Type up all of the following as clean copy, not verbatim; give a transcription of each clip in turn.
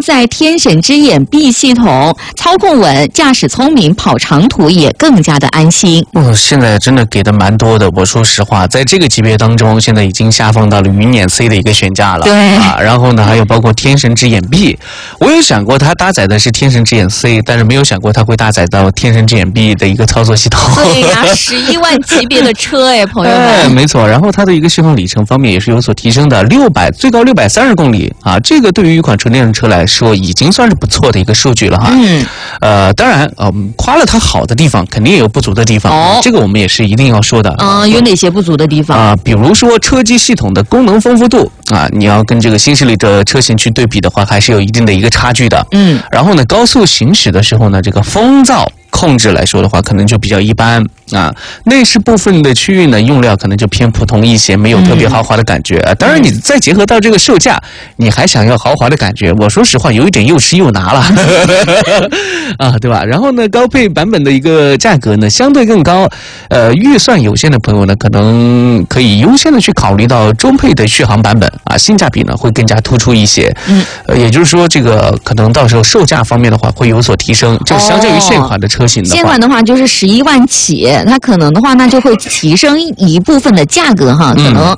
载天神之眼 B 系统，操控稳，驾驶聪明，跑长途也更加的安心。 现在真的给的蛮多的。我说实话，在这个级别当中，现在已经下放到了云辇 C 的一个悬架了。 对啊，然后呢，还有包括天神之眼 B， 我有想过它搭载的是天神之眼 C， 但是没有想过它会搭载到天神之眼 B 的一个操作系统。 对呀，11万级别的车哎，朋友们。 没错。然后它的一个续航里程方面也是有所提升的，最高630公里啊，这个对于一款纯电车来说已经算是不错的一个数据了哈。当然夸了它好的地方，肯定也有不足的地方。这个我们也是一定要说的。 有哪些不足的地方啊？比如说车机系统的功能丰富度啊，你要跟这个新势力的车型去对比的话，还是有一定的一个差距的。然后呢，高速行驶的时候呢，这个风噪控制来说的话，可能就比较一般啊。内饰部分的区域呢，用料可能就偏普通一些，没有特别豪华的感觉。当然，你再结合到这个售价，你还想要豪华的感觉，我说实话，有一点又吃又拿了啊，对吧？然后呢，高配版本的一个价格呢，相对更高。预算有限的朋友呢，可能可以优先的去考虑到中配的续航版本啊，性价比呢会更加突出一些。也就是说，这个可能到时候售价方面的话会有所提升，就相较于现款的车型的话， 现款的话就是11万起，它可能的话那就会提升一部分的价格哈，可能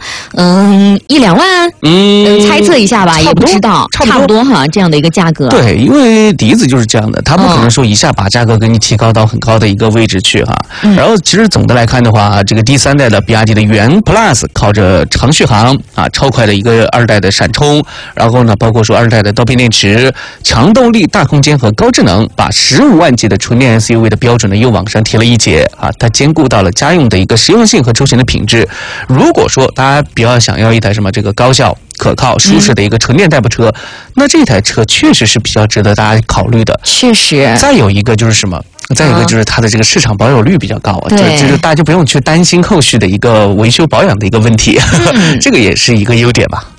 1-2万，猜测一下吧，也不知道，差不多哈这样的一个价格。 对，因为笛子就是这样的，它不可能说一下把价格给你提高到很高的一个位置去哈。然后其实总的来看的话，这个第3代的比亚迪的元 Plus 靠着长续航啊，超快的一个2代的闪充，然后呢，包括说2代的刀片电池、强动力、大空间和高智能，把15万级的纯电 SUV 的标准呢又往上提了一截啊，它兼顾到了家用的一个实用性和出行的品质。如果说大家比较想要一台什么这个高效、可靠、舒适的一个纯电代步车，那这台车确实是比较值得大家考虑的。 确实。再有一个就是什么？再有一个就是它的这个市场保有率比较高，就是大家就不用去担心后续的一个维修保养的一个问题，这个也是一个优点吧。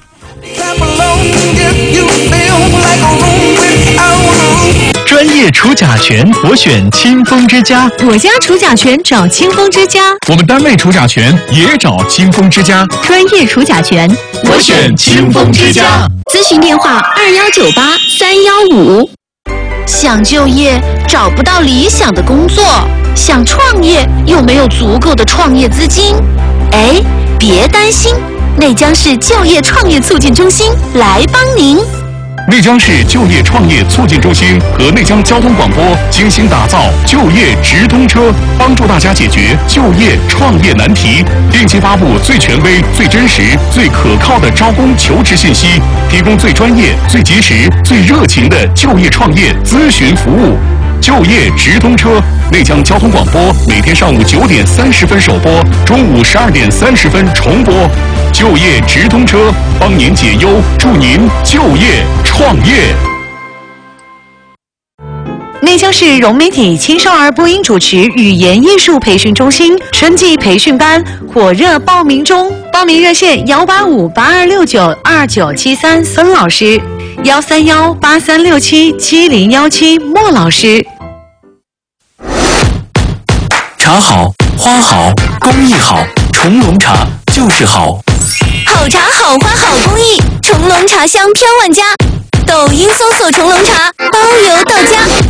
专业除甲醛，我选清风之家。 我家除甲醛找清风之家。 我们单位除甲醛也找清风之家。 专业除甲醛， 我选清风之家。 咨询电话2198-315。 想就业找不到理想的工作，想创业又没有足够的创业资金，别担心，内江市就业创业促进中心来帮您。 内江市就业创业促进中心和内江交通广播精心打造就业直通车，帮助大家解决就业创业难题，定期发布最权威、最真实、最可靠的招工求职信息，提供最专业、最及时、最热情的就业创业咨询服务。就业直通车，内江交通广播每天上午9点30分首播，中午12点30分重播。就业直通车，帮您解忧，祝您就业创业。 内江市融媒体青少儿播音主持语言艺术培训中心春季培训班火热报名中，报名热线185-8269-2973孙老师，131-8367-7017莫老师。 茶好，花好，工艺好，重龙茶就是好。 好茶好花好工艺，重龙茶香飘万家。抖音搜索重龙茶，包邮到家。